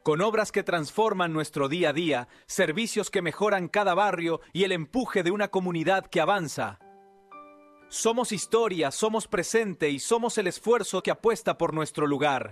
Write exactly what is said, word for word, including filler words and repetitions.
con obras que transforman nuestro día a día, servicios que mejoran cada barrio y el empuje de una comunidad que avanza. Somos historia, somos presente y somos el esfuerzo que apuesta por nuestro lugar.